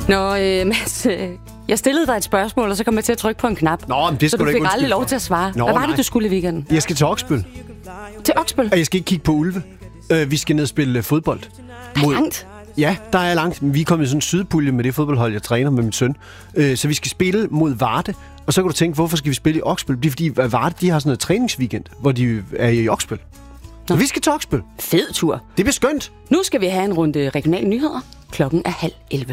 Nå, Mads, jeg stillede dig et spørgsmål, og så kom jeg til at trykke på en knap. Nå, men det så du fik aldrig lov til at svare. Hvad var det, du skulle i weekenden? Jeg skal til Oksbøl. Til Oksbøl? Og jeg skal ikke kigge på ulve. Vi skal ned og spille fodbold. Langt? Ja, der er langt. Vi er kommet i sådan en sydpulje med det fodboldhold, jeg træner med min søn. Så vi skal spille mod Varde. Og så kan du tænke, hvorfor skal vi spille i Oksbøl? Det er fordi Varde, de har sådan noget træningsweekend, hvor de er i Oksbøl. Så vi skal til Oksbøl. Fed tur. Det bliver skønt. Nu skal vi have en runde regionale nyheder. Klokken er 10:30.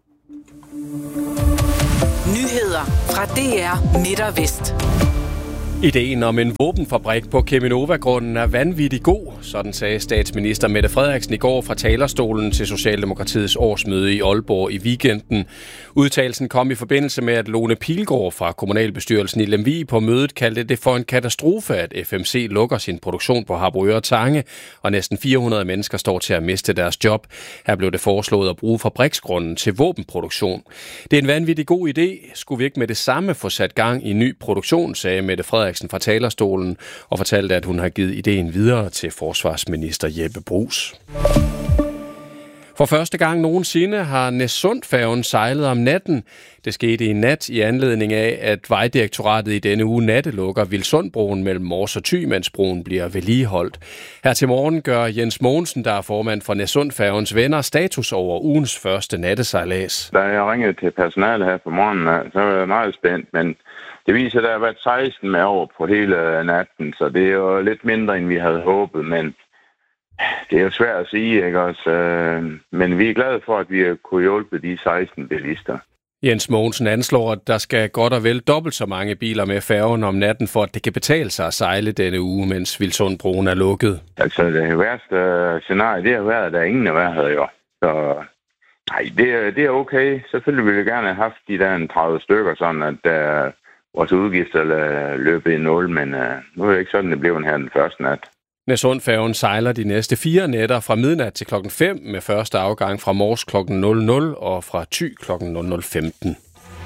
Nyheder fra DR Midt og Vest. Ideen om en våbenfabrik på Cheminova-grunden er vanvittig god, sådan sagde statsminister Mette Frederiksen i går fra talerstolen til Socialdemokratiets årsmøde i Aalborg i weekenden. Udtalelsen kom i forbindelse med, at Lone Pilgaard fra kommunalbestyrelsen i Lemvig på mødet kaldte det for en katastrofe, at FMC lukker sin produktion på Harboøre Tange, og næsten 400 mennesker står til at miste deres job. Her blev det foreslået at bruge fabriksgrunden til våbenproduktion. Det er en vanvittig god idé. Skulle vi ikke med det samme få sat gang i ny produktion, sagde Mette Frederiksen fra talerstolen, og fortalte, at hun har givet ideen videre til forsvarsminister Jeppe Bruus. For første gang nogensinde har Næssundfærgen sejlet om natten. Det skete i nat i anledning af, at Vejdirektoratet i denne uge nattelukker Vilsundbroen mellem Mors og Thy, mens broen bliver vedligeholdt. Her til morgen gør Jens Mogensen, der er formand for Næssundfærgens venner, status over ugens første nattesejlads. Da jeg ringede til personalet her på morgenen, så var jeg meget spændt, men det viser, at der har været 16 med over på hele natten, så det er jo lidt mindre, end vi havde håbet, men det er jo svært at sige, ikke også? Men vi er glade for, at vi har kunne hjælpe de 16 bilister. Jens Mogensen anslår, at der skal godt og vel dobbelt så mange biler med færgen om natten, for at det kan betale sig at sejle denne uge, mens Vilsundbroen er lukket. Altså det værste scenarie, det har været, at der ingen af været jo. Så nej, det er okay. Selvfølgelig ville vi gerne have haft de der 30 stykker, sådan at vores udgifter løbe i 0, men nu er det ikke sådan, det blev her den første nat. Næssundfærgen sejler de næste 4 nætter fra midnat til klokken 5 med første afgang fra Mors klokken 00 og fra Thy klokken 00:15.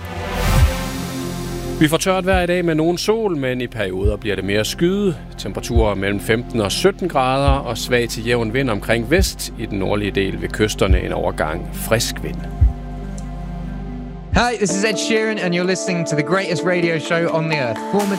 Vi får tørt vejr i dag med nogen sol, men i perioder bliver det mere skyet. Temperaturer mellem 15 og 17 grader og svag til jævn vind omkring vest. I den nordlige del ved kysterne en overgang frisk vind. Hi, this is Ed Sheeran, and you're listening to the greatest radio show on the earth.